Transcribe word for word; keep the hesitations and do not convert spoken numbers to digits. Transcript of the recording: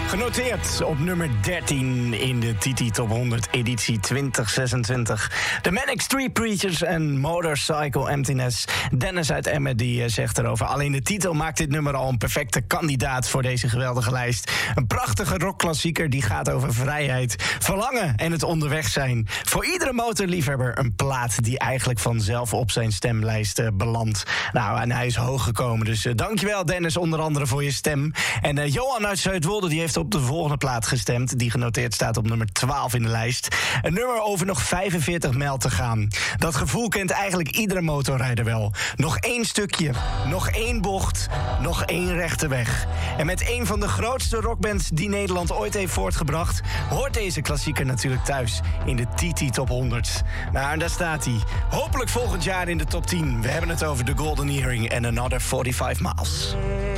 Genoteerd op nummer dertien in de T T Top honderd editie twintig zesentwintig. De Manic Street Preachers en Motorcycle Emptiness. Dennis uit Emmen die uh, zegt erover: alleen de titel maakt dit nummer al een perfecte kandidaat voor deze geweldige lijst. Een prachtige rockklassieker die gaat over vrijheid, verlangen en het onderweg zijn. Voor iedere motorliefhebber een plaat die eigenlijk vanzelf op zijn stemlijst uh, belandt. Nou, en hij is hoog gekomen, dus uh, dankjewel Dennis onder andere voor je stem. En uh, Johan uit Zuidwolde die heeft op de volgende plaat gestemd, die genoteerd staat op nummer twaalf in de lijst. Een nummer over nog vijfenveertig mijl te gaan. Dat gevoel kent eigenlijk iedere motorrijder wel. Nog één stukje, nog één bocht, nog één rechte weg. En met een van de grootste rockbands die Nederland ooit heeft voortgebracht, hoort deze klassieker natuurlijk thuis in de T T Top honderd. Nou, en daar staat hij. Hopelijk volgend jaar in de top tien. We hebben het over The Golden Earring en Another vijfenveertig Miles.